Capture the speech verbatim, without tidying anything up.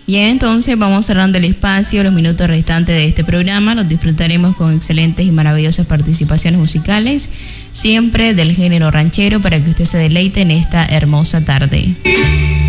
Bien, entonces vamos cerrando el espacio, los minutos restantes de este programa, los disfrutaremos con excelentes y maravillosas participaciones musicales, siempre del género ranchero, para que usted se deleite en esta hermosa tarde.